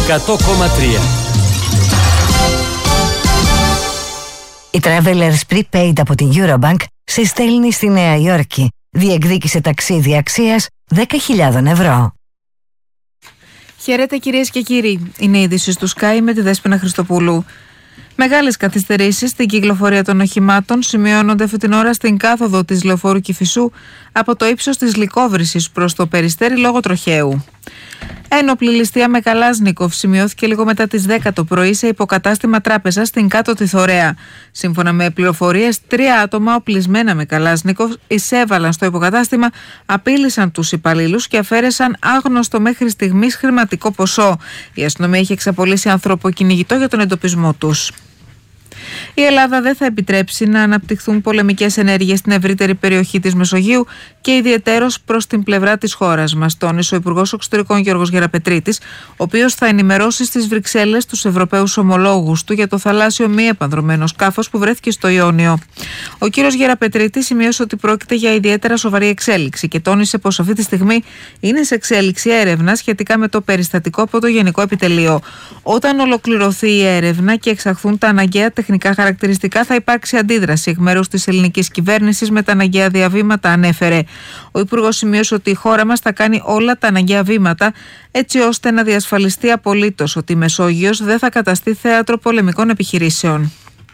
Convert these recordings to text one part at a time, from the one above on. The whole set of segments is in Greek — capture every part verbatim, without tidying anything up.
εκατό κόμμα τρία. Η Travelers Prepaid από την Eurobank σε στέλνει στη Νέα Υόρκη. Διεκδίκησε ταξίδι αξίας δέκα χιλιάδες ευρώ. Χαίρετε κυρίες και κύριοι. Είναι η είδηση του Sky με τη Δέσποινα Χριστοπούλου. Μεγάλες καθυστερήσεις στην κυκλοφορία των οχημάτων σημειώνονται αυτή την ώρα στην κάθοδο της Λεωφόρου Κηφισού από το ύψος της Λυκόβρυσης προς το Περιστέρι λόγω τροχαίου. Ένοπλη ληστεία με Καλάζνικοφ σημειώθηκε λίγο μετά τις δέκα το πρωί σε υποκατάστημα τράπεζα στην Κάτω τη Θωρέα. Σύμφωνα με πληροφορίες, τρία άτομα οπλισμένα με Καλάζνικοφ εισέβαλαν στο υποκατάστημα, απείλησαν τους υπαλλήλους και αφαίρεσαν άγνωστο μέχρι στιγμής χρηματικό ποσό. Η αστυνομία έχει εξαπολύσει ανθρωποκυνηγητό για τον εντοπισμό τους. Η Ελλάδα δεν θα επιτρέψει να αναπτυχθούν πολεμικές ενέργειες στην ευρύτερη περιοχή της Μεσογείου και ιδιαιτέρως προς την πλευρά της χώρας μας, τόνισε ο Υπουργός Εξωτερικών Γιώργος Γεραπετρίτης, ο οποίος θα ενημερώσει στις Βρυξέλλες τους Ευρωπαίους ομολόγους του για το θαλάσσιο μη επανδρωμένο σκάφος που βρέθηκε στο Ιόνιο. Ο κύριος Γεραπετρίτης σημείωσε ότι πρόκειται για ιδιαίτερα σοβαρή εξέλιξη και τόνισε πως αυτή τη στιγμή είναι σε εξέλιξη έρευνα σχετικά με το περιστατικό από το Γενικό Επιτελείο. Όταν ολοκληρωθεί η έρευνα και εξαχθούν τα αναγκαία τεχνικά χαρακτηριστικά, θα υπάρξει αντίδραση εκ μέρους της ελληνικής κυβέρνησης με τα αναγκαία διαβήματα, ανέφερε. Ο Υπουργός σημείωσε ότι η χώρα μας θα κάνει όλα τα αναγκαία βήματα έτσι ώστε να διασφαλιστεί απολύτως ότι η Μεσόγειος δεν θα καταστεί θέατρο πολεμικών επιχειρήσεων.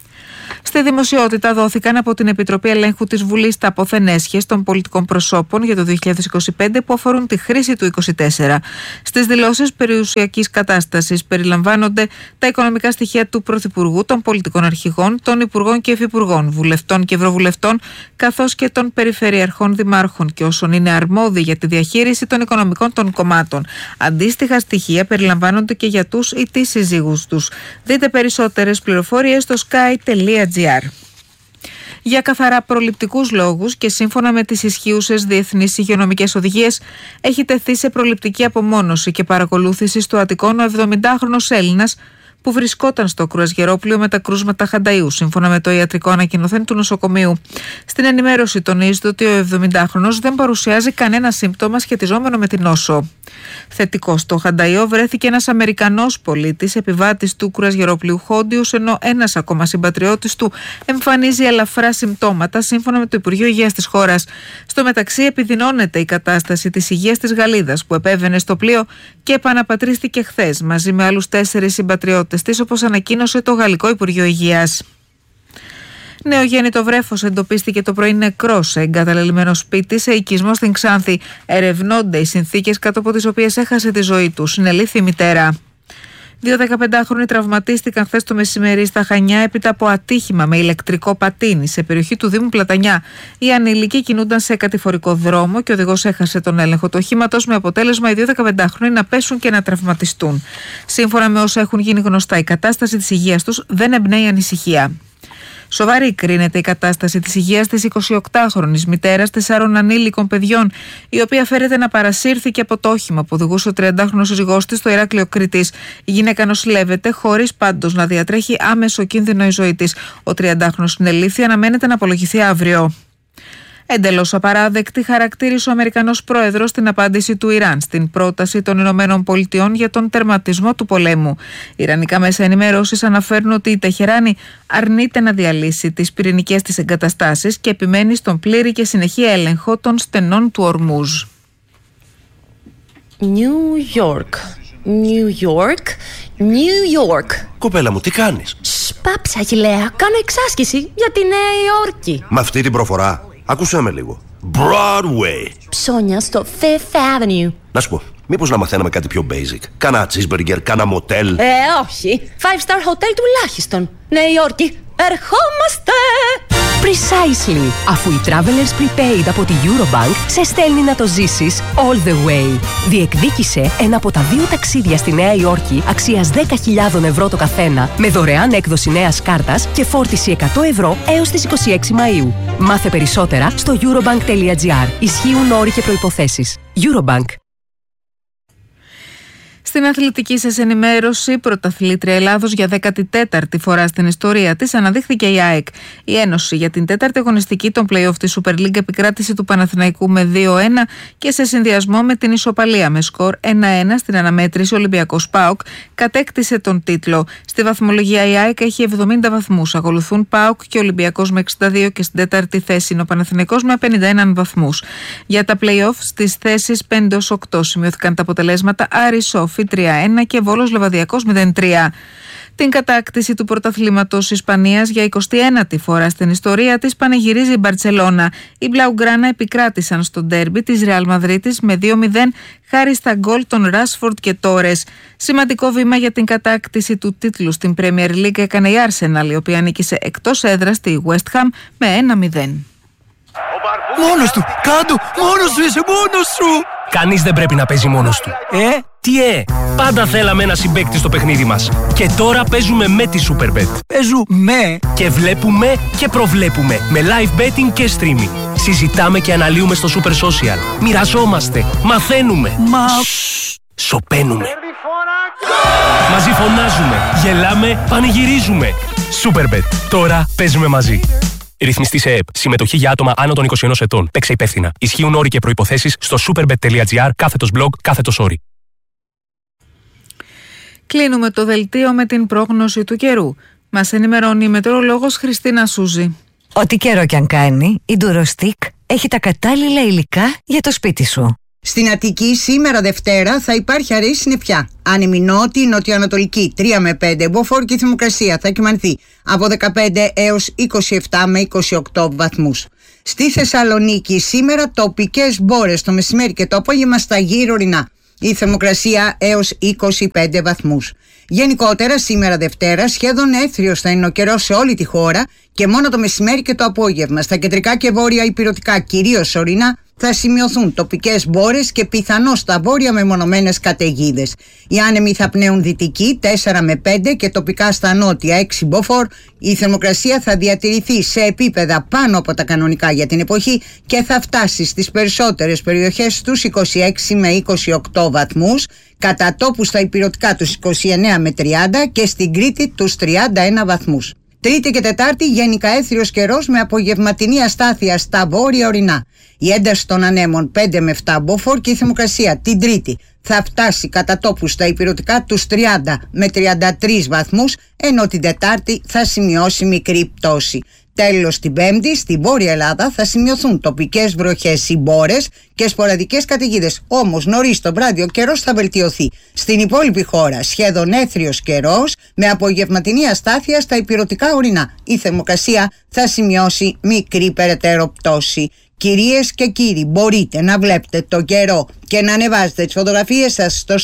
Στη δημοσιότητα δόθηκαν από την Επιτροπή Ελέγχου της Βουλής τα αποθενέσχες των πολιτικών προσώπων για το δύο χιλιάδες είκοσι πέντε που αφορούν τη χρήση του είκοσι τέσσερα. Στις δηλώσεις περιουσιακής κατάστασης περιλαμβάνονται τα οικονομικά στοιχεία του Πρωθυπουργού, των πολιτικών αρχηγών, των Υπουργών και Υφυπουργών, βουλευτών και ευρωβουλευτών, καθώς και των περιφερειαρχών δημάρχων και όσων είναι αρμόδιοι για τη διαχείριση των οικονομικών των κομμάτων. Αντίστοιχα στοιχεία περιλαμβάνονται και για τους ή τις συζύγους τους. Δείτε περισσότερες πληροφορίες στο sky τελεία gr. Για καθαρά προληπτικούς λόγους και σύμφωνα με τις ισχύουσες διεθνείς υγειονομικές οδηγίες, έχει τεθεί σε προληπτική απομόνωση και παρακολούθηση στο Αττικόν ο εβδομηντάχρονος Έλληνας που βρισκόταν στο κρουαζιερόπλοιο με τα κρούσματα Χανταΐου, σύμφωνα με το ιατρικό ανακοινωθέν του νοσοκομείου. Στην ενημέρωση τονίζεται ότι ο εβδομηντάχρονος δεν παρουσιάζει κανένα σύμπτωμα σχετιζόμενο με την νόσο. Θετικό στο Χανταΐο βρέθηκε ένας Αμερικανός πολίτης, επιβάτης του κρουαζιερόπλοιου Χόντιους, ενώ ένας ακόμα συμπατριώτης του εμφανίζει ελαφρά συμπτώματα, σύμφωνα με το Υπουργείο Υγείας της χώρας. Στο μεταξύ, επιδεινώνεται η κατάσταση της υγείας της Γαλλίδας, που επέβαινε στο πλοίο και επαναπατρίστηκε χθες μαζί με άλλους τέσσερις συμπατριώτες της, όπως ανακοίνωσε το Γαλλικό Υπουργείο Υγείας. Νεογέννητο βρέφος εντοπίστηκε το πρωί νεκρό σε εγκαταλελειμμένο σπίτι σε οικισμό στην Ξάνθη. Ερευνώνται οι συνθήκες κάτω από τις οποίες έχασε τη ζωή του. Συνελήφθη η μητέρα. Δύο δεκαπεντάχρονοι τραυματίστηκαν χθες το μεσημέρι στα Χανιά έπειτα από ατύχημα με ηλεκτρικό πατίνι σε περιοχή του Δήμου Πλατανιά. Οι ανήλικοι κινούνταν σε κατηφορικό δρόμο και ο οδηγός έχασε τον έλεγχο του οχήματος, με αποτέλεσμα οι δύο δεκαπεντάχρονοι να πέσουν και να τραυματιστούν. Σύμφωνα με όσα έχουν γίνει γνωστά, η κατάσταση της υγείας τους δεν εμπνέει ανησυχία. Σοβαρή κρίνεται η κατάσταση της υγείας της εικοσιοκτάχρονης μητέρας τεσσάρων ανήλικων παιδιών, η οποία φέρεται να παρασύρθηκε από το όχημα που οδηγούσε ο τριαντάχρονος σύζυγός της στο Ηράκλειο Κρήτης. Η γυναίκα νοσηλεύεται, χωρίς πάντως να διατρέχει άμεσο κίνδυνο η ζωή της. Ο τριαντάχρονος συνελήφθη, αναμένεται να απολογηθεί αύριο. Εντελώς απαράδεκτη χαρακτήρισε ο Αμερικανός πρόεδρος στην απάντηση του Ιράν στην πρόταση των Ηνωμένων Πολιτειών για τον τερματισμό του πολέμου. Ιρανικά μέσα ενημέρωσης αναφέρουν ότι η Τεχεράνη αρνείται να διαλύσει τις πυρηνικές της εγκαταστάσεις και επιμένει στον πλήρη και συνεχή έλεγχο των στενών του Ορμούζ. New York, New York, New York. Κοπέλα μου, τι κάνεις? Σπάψα, Αχιλλέα, κάνω εξάσκηση για τη Νέα Υόρκη. Με αυτή την προφορά, ακούσέ με λίγο. Broadway. Ψώνια στο Fifth Avenue. Να σου πω, μήπως να μαθαίναμε κάτι πιο basic? Κάνα cheeseburger, κάνα motel. Ε, όχι. Five star hotel τουλάχιστον. Νέα Υόρκη, ερχόμαστε! Precisely, αφού η Travelers Prepaid από τη Eurobank σε στέλνει να το ζήσεις all the way. Διεκδίκησε ένα από τα δύο ταξίδια στη Νέα Υόρκη αξίας δέκα χιλιάδες ευρώ το καθένα, με δωρεάν έκδοση νέας κάρτας και φόρτιση εκατό ευρώ έως τις είκοσι έξι Μαΐου. Μάθε περισσότερα στο eurobank τελεία gr. Ισχύουν όροι και προϋποθέσεις. Eurobank. Στην αθλητική σας ενημέρωση, πρωταθλήτρια Ελλάδος για δέκατη τέταρτη φορά στην ιστορία της αναδείχθηκε η ΑΕΚ. Η Ένωση για την τέταρτη αγωνιστική των play-off της Super League επικράτησε του Παναθηναϊκού με δύο ένα και σε συνδυασμό με την ισοπαλία με σκορ ένα ένα στην αναμέτρηση Ολυμπιακός ΠΑΟΚ κατέκτησε τον τίτλο. Στη βαθμολογία η ΑΕΚ έχει εβδομήντα βαθμούς. Ακολουθούν ΠΑΟΚ και Ολυμπιακός με εξήντα δύο και στην τέταρτη θέση είναι ο Παναθηναϊκός με πενήντα ένα βαθμούς. Για τα play-off στις θέσεις πέντε έως οκτώ σημειώθηκαν τα αποτελέσματα Άρης Σόφι τρία ένα και Βόλος Λεβαδιακός μηδέν τρία. Την κατάκτηση του πρωταθλήματος Ισπανίας για εικοστή ένατη φορά στην ιστορία της πανηγυρίζει η Μπαρτσελώνα. Οι Μπλαουγκράνα επικράτησαν στο ντέρμπι της Ρεάλ Μαδρίτης με δύο μηδέν χάρη στα γκολ των Ράσφορντ και Τόρες. Σημαντικό βήμα για την κατάκτηση του τίτλου στην Premier League έκανε η Arsenal, η οποία νίκησε εκτός έδρας τη West Ham με ένα μηδέν. Μόνος του! Κάντο! Μόνος σου είσαι! Μόνος σου! Κανείς δεν πρέπει να παίζει μόνος του. Ε? Τι ε! Πάντα θέλαμε ένα συμπαίκτη στο παιχνίδι μας. Και τώρα παίζουμε με τη Superbet. Παίζουμε! Και βλέπουμε και προβλέπουμε. Με live betting και streaming. Συζητάμε και αναλύουμε στο Super Social. Μοιραζόμαστε. Μαθαίνουμε. Μα... Σοπαίνουμε. Μαζί φωνάζουμε. Γελάμε. Πανηγυρίζουμε. Superbet. Τώρα παίζουμε μαζί. Ρυθμιστή σε ΕΕΠ. Συμμετοχή για άτομα άνω των είκοσι ενός ετών. Παίξε υπεύθυνα. Ισχύουν όροι και προϋποθέσεις στο superbet.gr κάθετος blog κάθετος όροι. Κλείνουμε το δελτίο με την πρόγνωση του καιρού. Μας ενημερώνει η μετεωρολόγος Χριστίνα Σούζη. Ό,τι καιρό κι αν κάνει, η Durostic έχει τα κατάλληλα υλικά για το σπίτι σου. Στην Αττική σήμερα Δευτέρα θα υπάρχει αραιή συννεφιά. Άνεμη νότια, νοτιοανατολική τρία με πέντε μποφόρ και η θερμοκρασία θα κυμανθεί από δεκαπέντε έως είκοσι επτά με είκοσι οκτώ βαθμούς. Στη Θεσσαλονίκη σήμερα τοπικές μπόρες το μεσημέρι και το απόγευμα στα γύρω ορεινά. Η θερμοκρασία έως είκοσι πέντε βαθμούς. Γενικότερα σήμερα Δευτέρα σχεδόν έθριος θα είναι ο καιρός σε όλη τη χώρα και μόνο το μεσημέρι και το απόγευμα. Στα κεντρικά και βόρεια ηπειρωτικά, κυρίως ορεινά, θα σημειωθούν τοπικές μπόρες και πιθανώς στα βόρεια μεμονωμένες καταιγίδες. Οι άνεμοι θα πνέουν δυτική τέσσερα με πέντε και τοπικά στα νότια έξι μποφόρ. Η θερμοκρασία θα διατηρηθεί σε επίπεδα πάνω από τα κανονικά για την εποχή και θα φτάσει στις περισσότερες περιοχές τους είκοσι έξι με είκοσι οκτώ βαθμούς, κατά τόπους στα ηπειρωτικά τους είκοσι εννέα με τριάντα και στην Κρήτη τους τριάντα ένα βαθμούς. Τρίτη και Τετάρτη γενικά έθριος καιρός με απογευματινή αστάθεια στα βόρεια ορεινά. Η ένταση των ανέμων πέντε με επτά μποφόρ και η θερμοκρασία την Τρίτη θα φτάσει κατά τόπους στα ηπειρωτικά τους τριάντα με τριάντα τρεις βαθμούς, ενώ την Τετάρτη θα σημειώσει μικρή πτώση. Τέλος την Πέμπτη στην Βόρεια Ελλάδα θα σημειωθούν τοπικές βροχές ή μπόρες και σποραδικές καταιγίδες. Όμως νωρίς το βράδυ ο καιρός θα βελτιωθεί. Στην υπόλοιπη χώρα σχεδόν έθριος καιρός με απογευματινή αστάθεια στα ηπειρωτικά ορεινά. Η θερμοκρασία θα σημειώσει μικρή περαιτέρω πτώση. Κυρίες και κύριοι, μπορείτε να βλέπετε το καιρό και να ανεβάζετε τις φωτογραφίες σας στο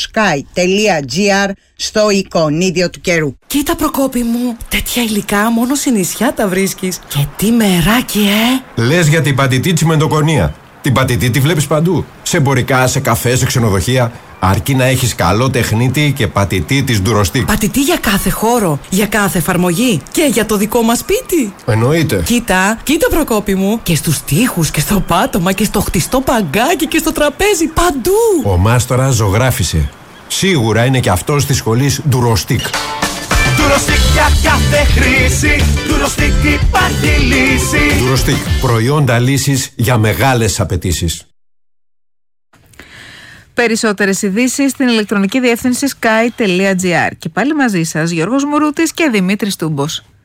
sky.gr στο εικονίδιο του καιρού. Κοίτα Προκόπη μου, τέτοια υλικά μόνο σε νησιά τα βρίσκεις. Και τι μεράκι, ε! Λες για την πατητή τσιμεντοκονία. Την πατητή τη βλέπεις παντού. Σε εμπορικά, σε καφέ, σε ξενοδοχεία. Αρκεί να έχεις καλό τεχνίτη και πατητή της Durostic. Πατητή για κάθε χώρο, για κάθε εφαρμογή και για το δικό μας σπίτι. Εννοείται. Κοίτα, κοίτα Προκόπη μου. Και στους τοίχους και στο πάτωμα και στο χτιστό παγκάκι και στο τραπέζι, παντού. Ο μάστορας ζωγράφισε. Σίγουρα είναι και αυτός της σχολής Durostic. Durostic για κάθε χρήση. Durostic υπάρχει λύση. Durostic. Προϊόντα λύσης για μεγάλες απαιτήσεις. Περισσότερες ειδήσεις στην ηλεκτρονική διεύθυνση sky.gr. Και πάλι μαζί σας Γιώργος Μουρούτης και Δημήτρης Τούμπος.